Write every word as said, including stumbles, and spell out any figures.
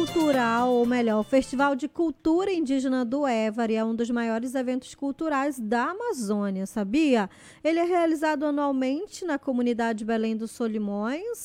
Cultural, ou melhor, o Festival de Cultura Indígena do Évari é um dos maiores eventos culturais da Amazônia, sabia? Ele é realizado anualmente na comunidade Belém dos Solimões,